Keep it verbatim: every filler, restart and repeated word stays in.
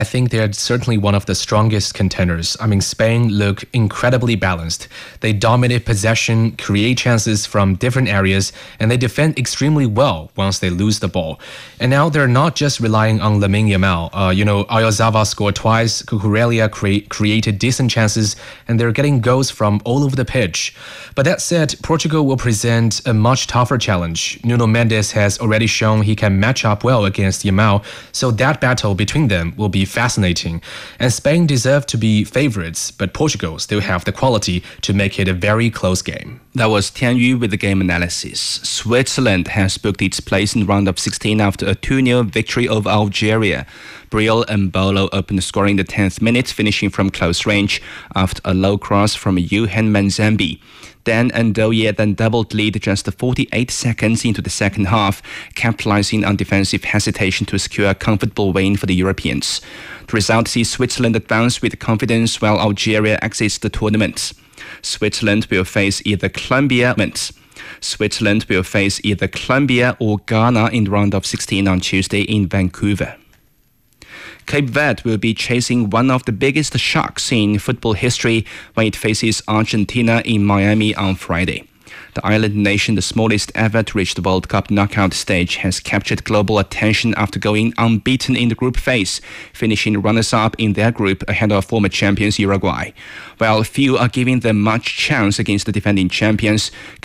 I think they're certainly one of the strongest contenders. I mean, Spain look incredibly balanced. They dominate possession, create chances from different areas, and they defend extremely well once they lose the ball. And now they're not just relying on Lamine Yamal. Uh, you know, Oyarzabal scored twice, Cucurella cre- created decent chances, and they're getting goals from all over the pitch. But that said, Portugal will present a much tougher challenge. Nuno Mendes has already shown he can match up well against Yamal, so that battle between them will be fascinating. And Spain deserve to be favorites, but Portugal still have the quality to make it a very close game. That was Tian Yu with the game analysis. Switzerland has booked its place in the round of sixteen after a two nil victory over Algeria. Breel Embolo opened scoring the tenth minute, finishing from close range after a low cross from Yohan Manzambi. Dan Ndoye then doubled lead just forty-eight seconds into the second half, capitalizing on defensive hesitation to secure a comfortable win for the Europeans. The result sees Switzerland advance with confidence while Algeria exits the tournament. Switzerland will face either Colombia. Switzerland will face either Colombia or Ghana in the round of sixteen on Tuesday in Vancouver. Cape Verde will be chasing one of the biggest shocks in football history when it faces Argentina in Miami on Friday. The island nation, the smallest ever to reach the World Cup knockout stage, has captured global attention after going unbeaten in the group phase, finishing runners-up in their group ahead of former champions Uruguay. While few are giving them much chance against the defending champions,